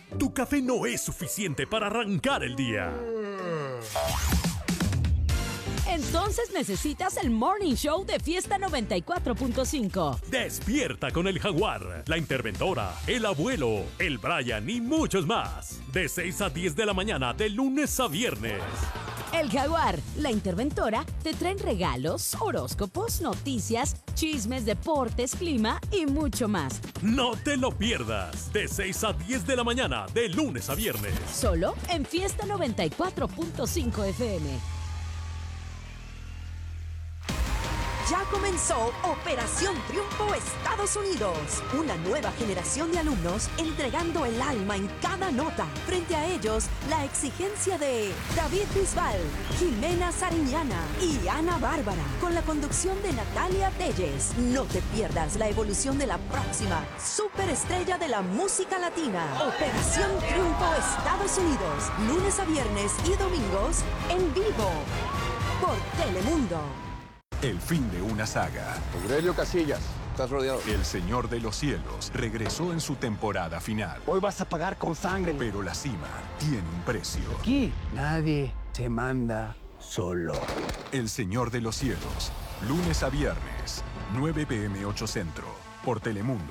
Tu café no es suficiente para arrancar el día. Entonces necesitas el Morning Show de Fiesta 94.5. Despierta con el Jaguar, la interventora, el abuelo, el Brian y muchos más. De 6 a 10 de la mañana, de lunes a viernes. El Jaguar, la interventora, te traen regalos, horóscopos, noticias, chismes, deportes, clima y mucho más. No te lo pierdas. De 6 a 10 de la mañana, de lunes a viernes. Solo en Fiesta 94.5 FM. Ya comenzó Operación Triunfo Estados Unidos. Una nueva generación de alumnos entregando el alma en cada nota. Frente a ellos, la exigencia de David Bisbal, Jimena Sariñana y Ana Bárbara. Con la conducción de Natalia Telles. No te pierdas la evolución de la próxima superestrella de la música latina. Operación Triunfo Estados Unidos. Lunes a viernes y domingos en vivo. Por Telemundo. El fin de una saga. Aurelio Casillas, estás rodeado. El Señor de los Cielos regresó en su temporada final. Hoy vas a pagar con sangre. Pero la cima tiene un precio. Aquí nadie se manda solo. El Señor de los Cielos. Lunes a viernes, 9 p.m. 8 Centro. Por Telemundo.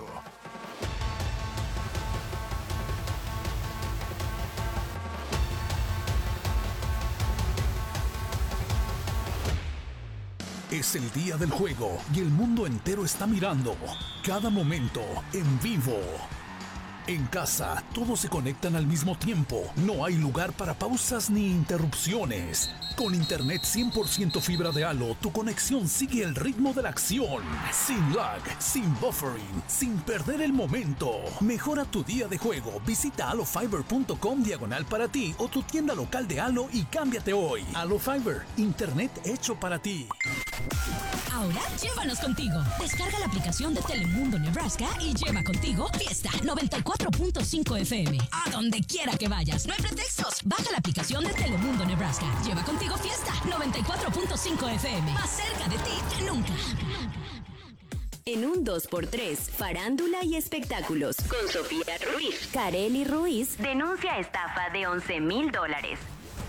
Es el día del juego y el mundo entero está mirando cada momento en vivo. En casa, todos se conectan al mismo tiempo. No hay lugar para pausas ni interrupciones. Con internet 100% fibra de Halo, tu conexión sigue el ritmo de la acción. Sin lag, sin buffering, sin perder el momento. Mejora tu día de juego. Visita halofiber.com/diagonal para ti o tu tienda local de Halo y cámbiate hoy. Halo Fiber, internet hecho para ti. Ahora llévanos contigo. Descarga la aplicación de Telemundo Nebraska y lleva contigo Fiesta 94.5 FM. A donde quiera que vayas. No hay pretextos. Baja la aplicación de Telemundo Nebraska. Lleva contigo Fiesta 94.5 FM. Más cerca de ti que nunca. En un 2x3, farándula y espectáculos. Con Sofía Ruiz. Kareli Ruiz denuncia estafa de $11,000.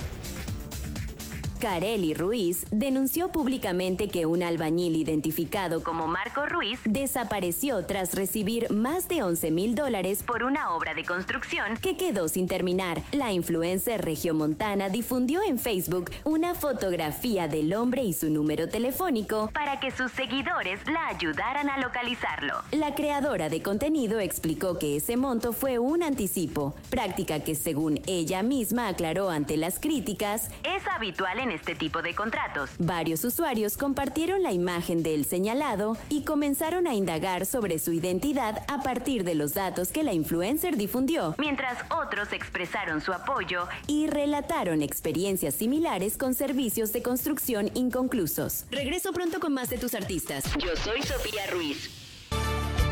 Kareli Ruiz denunció públicamente que un albañil identificado como Marco Ruiz desapareció tras recibir más de $11,000 por una obra de construcción que quedó sin terminar. La influencer regiomontana difundió en Facebook una fotografía del hombre y su número telefónico para que sus seguidores la ayudaran a localizarlo. La creadora de contenido explicó que ese monto fue un anticipo, práctica que según ella misma aclaró ante las críticas, es habitual en este tipo de contratos. Varios usuarios compartieron la imagen del señalado y comenzaron a indagar sobre su identidad a partir de los datos que la influencer difundió, mientras otros expresaron su apoyo y relataron experiencias similares con servicios de construcción inconclusos. Regreso pronto con más de tus artistas. Yo soy Sofía Ruiz.